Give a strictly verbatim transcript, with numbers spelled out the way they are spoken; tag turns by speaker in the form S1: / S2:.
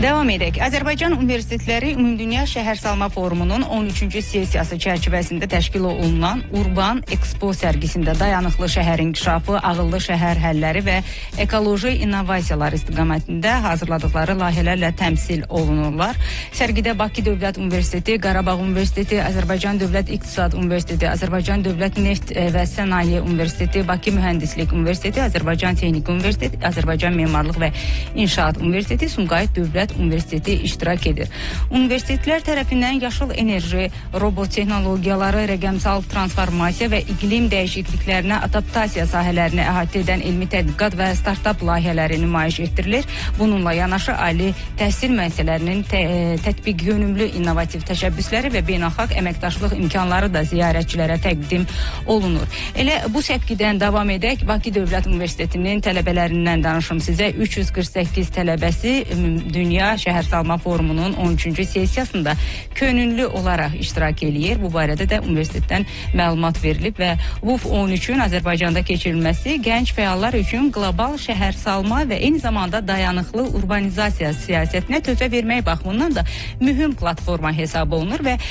S1: Devam edək. Azərbaycan Universitetləri Ümumdünya Şəhərsalma Forumunun on üçüncü sessiyası çərçivəsində təşkil olunan Urban Expo sərgisində dayanıqlı şəhər inkişafı, ağıllı şəhər həlləri və ekoloji innovasiyalar istiqamətində hazırladıkları layihələrlə təmsil olunurlar. Sərgidə Bakı Dövlət Universiteti, Qarabağ Universiteti, Azərbaycan Dövlət İqtisad Universiteti, Azərbaycan Dövlət Neft və Sənaye Universiteti, Bakı Mühəndislik Universiteti, Azərbaycan Texnik Universiteti, Azərbaycan Memarlıq və İnşaat Universiteti, Sumqayıt Dövlət Universiteti iştirak edir. Universitetlər tərəfindən yaşıl enerji, robot texnologiyaları, rəqəmsal transformasiya və iqlim dəyişikliklərinə adaptasiya sahələrini əhatə edən elmi tədqiqat və startup layihələri nümayiş etdirilir. Bununla yanaşı ali təhsil müəssisələrinin tə tətbiq yönümlü innovativ təşəbbüsləri və beynəlxalq əməkdaşlıq imkanları da ziyarətçilərə təqdim olunur. Elə bu səpkidən davam edək. Bakı Dövlət Universitetinin tələbələrindən danışım sizə. üç yüz qırx səkkiz tələbəsi Dünya Şəhərsalma Forumunun on üçüncü sessiyasında könüllü olaraq iştirak eləyir. Bu barədə də universitetdən məlumat verilib və V U F on üçün Azərbaycanda keçirilməsi gənc fəallar üçün qlobal şəhərsalma və eyni zamanda dayanıqlı urbanizasiya siyasətinə töhfə vermək baxımından da mühüm platforma hesab olunur və